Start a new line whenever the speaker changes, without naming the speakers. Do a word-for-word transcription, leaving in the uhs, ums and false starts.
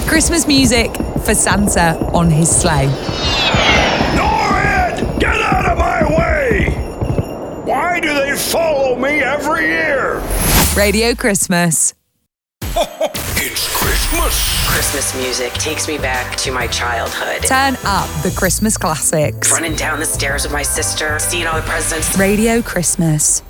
Christmas music for Santa on his sleigh.
Norrid! Get out of my way! Why do they follow me every year?
Radio Christmas.
It's Christmas.
Christmas music takes me back to my childhood.
Turn up the Christmas classics.
Running down the stairs with my sister, seeing all the presents.
Radio Christmas.